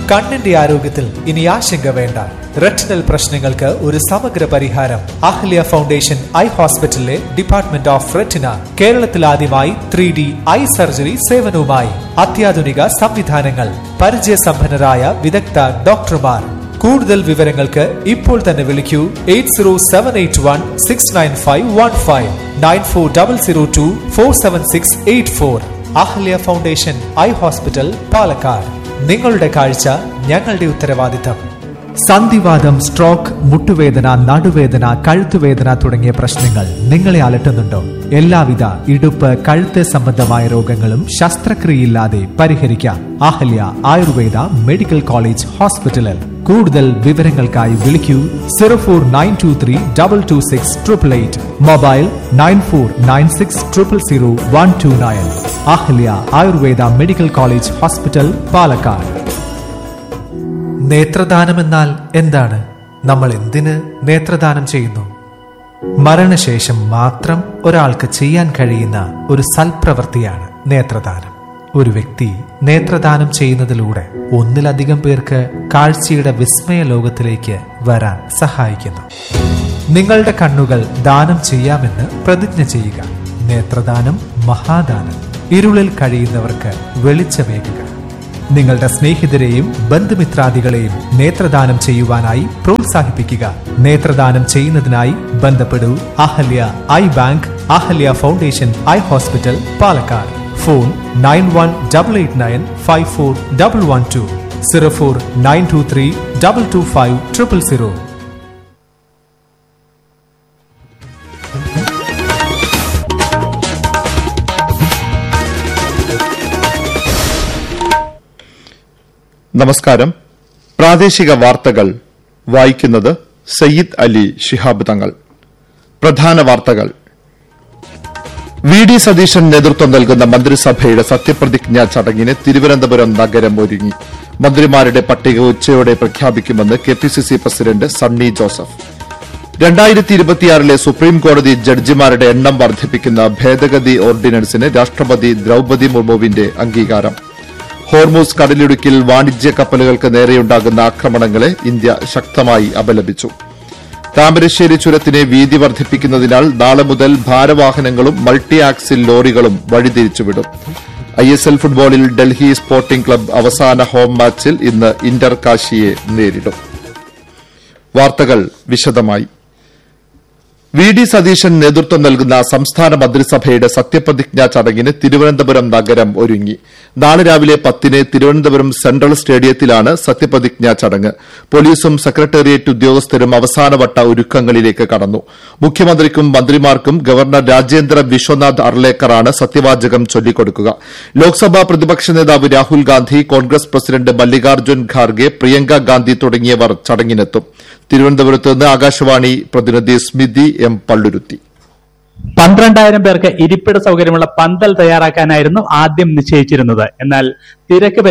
കണ്ണിന്റെ ആരോഗ്യത്തിൽ ഇനി ആശങ്ക വേണ്ട. റെറ്റിനൽ പ്രശ്നങ്ങൾക്ക് ഒരു സമഗ്ര പരിഹാരം. അഹല്യ ഫൗണ്ടേഷൻ ഐ ഹോസ്പിറ്റലിലെ ഡിപ്പാർട്ട്മെന്റ് ഓഫ് റെറ്റിന കേരളത്തിൽ ആദ്യമായി 3D ഐ സർജറി സേവനവുമായി. അത്യാധുനിക സംവിധാനങ്ങൾ, പരിചയസമ്പന്നരായ വിദഗ്ധ ഡോക്ടർമാർ. കൂടുതൽ വിവരങ്ങൾക്ക് ഇപ്പോൾ തന്നെ വിളിക്കൂ 8078169515 9400247684. Ahalya foundation eye hospital, Palakkad. നിങ്ങളുടെ കാഴ്ച ഞങ്ങളുടെ ഉത്തരവാദിത്തം. സന്ധിവാതം, സ്ട്രോക്ക്, മുട്ടുവേദന, നടുവേദന, കഴുത്തുവേദന തുടങ്ങിയ പ്രശ്നങ്ങൾ നിങ്ങളെ അലട്ടുന്നുണ്ടോ? എല്ലാവിധ ഇടുപ്പ്, കഴുത്ത് സംബന്ധമായ രോഗങ്ങളും ശസ്ത്രക്രിയയില്ലാതെ പരിഹരിക്കാം. അഹല്യ ആയുർവേദ മെഡിക്കൽ കോളേജ് ഹോസ്പിറ്റലിൽ. കൂടുതൽ വിവരങ്ങൾക്കായി വിളിക്കൂ 04923226888. Mobile 9496000129. Ahalya Ayurveda medical college hospital, Palakkad. നേത്രദാനമെന്നാൽ എന്താണ്? നമ്മൾ എന്തിന് നേത്രദാനം ചെയ്യുന്നു? മരണശേഷം മാത്രം ഒരാൾക്ക് ചെയ്യാൻ കഴിയുന്ന ഒരു സൽപ്രവൃത്തിയാണ് നേത്രദാനം. ഒരു വ്യക്തി നേത്രദാനം ചെയ്യുന്നതിലൂടെ ഒന്നിലധികം പേർക്ക് കാഴ്ചയുടെ വിസ്മയ ലോകത്തിലേക്ക് വരാൻ സഹായിക്കുന്നു. നിങ്ങളുടെ കണ്ണുകൾ ദാനം ചെയ്യാമെന്ന് പ്രതിജ്ഞ ചെയ്യുക. നേത്രദാനം മഹാദാനം. ഇരുളിൽ കഴിയുന്നവർക്ക് വെളിച്ചമേകുക. നിങ്ങളുടെ സ്നേഹിതരെയും ബന്ധുമിത്രാദികളെയും നേത്രദാനം ചെയ്യുവാനായി പ്രോത്സാഹിപ്പിക്കുക. നേത്രദാനം ചെയ്യുന്നതിനായി ബന്ധപ്പെടൂ Ahalya I bank, Ahalya foundation eye hospital, Palakkad. Phone 9188954112 04923225000. നമസ്കാരം. പ്രാദേശിക വാർത്തകൾ വായിക്കുന്നത് സയ്യിദ് അലി ശിഹാബ് തങ്ങൾ. പ്രധാന വാർത്തകൾ. വി.ഡി. സതീശൻ നേതൃത്വം നൽകുന്ന മന്ത്രിസഭയുടെ സത്യപ്രതിജ്ഞാ ചടങ്ങിന് തിരുവനന്തപുരം നഗരം ഒരുങ്ങി. മന്ത്രിമാരുടെ പട്ടിക ഉച്ചയോടെ പ്രഖ്യാപിക്കുമെന്ന് കെപിസിസി പ്രസിഡന്റ് സണ്ണി ജോസഫ്. 2026 സുപ്രീംകോടതി ജഡ്ജിമാരുടെ എണ്ണം വർദ്ധിപ്പിക്കുന്ന ഭേദഗതി ഓർഡിനൻസിന് രാഷ്ട്രപതി ദ്രൌപദി മുർമുവിന്റെ അംഗീകാരം. ഹോർമൂസ് കടലിടുക്കിൽ വാണിജ്യ കപ്പലുകൾക്ക് നേരെയുണ്ടാകുന്ന ആക്രമണങ്ങളെ ഇന്ത്യ ശക്തമായി അപലപിച്ചു. താമരശ്ശേരി ചുരത്തിന് വീതി വർദ്ധിപ്പിക്കുന്നതിനാൽ നാളെ മുതൽ ഭാരവാഹനങ്ങളും മൾട്ടി ആക്സിൽ ലോറികളും വഴിതിരിച്ചുവിടും. ISL ഫുട്ബോളിൽ ഡൽഹി സ്പോർട്ടിംഗ് ക്ലബ്ബ് അവസാന ഹോം മാച്ചിൽ ഇന്ന് ഇന്റർ കാശിയെ നേരിടും. വാർത്തകൾ വിശദമായി. വി.ഡി. സതീശൻ നേതൃത്വം നൽകുന്ന സംസ്ഥാന മന്ത്രിസഭയുടെ സത്യപ്രതിജ്ഞാ ചടങ്ങിന് തിരുവനന്തപുരം നഗരം ഒരുങ്ങി. നാളെ രാവിലെ 10 തിരുവനന്തപുരം സെൻട്രൽ സ്റ്റേഡിയത്തിലാണ് സത്യപ്രതിജ്ഞാ ചടങ്ങ്. പോലീസും സെക്രട്ടേറിയറ്റ് ഉദ്യോഗസ്ഥരും അവസാനവട്ട ഒരുക്കങ്ങളിലേക്ക് കടന്നു. മുഖ്യമന്ത്രിക്കും മന്ത്രിമാർക്കും ഗവർണർ രാജേന്ദ്ര വിശ്വനാഥ് അർലേക്കറാണ് സത്യവാചകം ചൊല്ലിക്കൊടുക്കുക. ലോക്സഭാ പ്രതിപക്ഷ നേതാവ് രാഹുൽ ഗാന്ധി, കോൺഗ്രസ് പ്രസിഡന്റ് മല്ലികാർജ്ജുൻ ഖാർഗെ, പ്രിയങ്ക ഗാന്ധി തുടങ്ങിയവർ ചടങ്ങിനെത്തും. തിരുവനന്തപുരത്ത് നിന്ന് ആകാശവാണി പ്രതിനിധി സ്മിതി എം പള്ളുരുത്തി. 12,000 പേർക്ക് ഇരിപ്പിട സൗകര്യമുള്ള പന്തൽ തയ്യാറാക്കാനായിരുന്നു ആദ്യം നിശ്ചയിച്ചിരുന്നത്. എന്നാൽ തിരക്ക്